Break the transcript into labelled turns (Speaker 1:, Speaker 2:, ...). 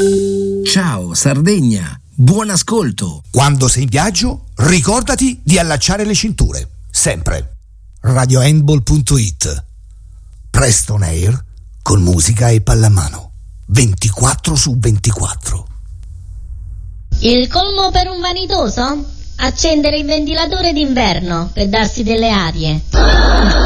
Speaker 1: Ciao Sardegna, buon ascolto.
Speaker 2: Quando sei in viaggio, ricordati di allacciare le cinture, sempre. RadioHandball.it. Preston Air con musica e pallamano 24/24.
Speaker 3: Il colmo per un vanitoso? Accendere il ventilatore d'inverno per darsi delle arie.